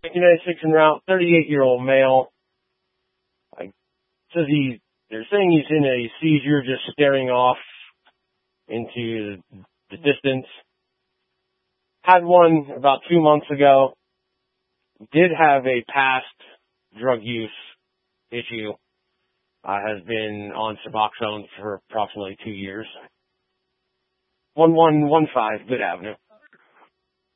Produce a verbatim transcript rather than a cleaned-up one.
nineteen ninety-six en route, thirty-eight-year-old male. I, says he, they're saying he's in a seizure, just staring off into the distance. Had one about two months ago. Did have a past drug use issue. Uh, has been on Suboxone for approximately two years. one one one five Good Avenue.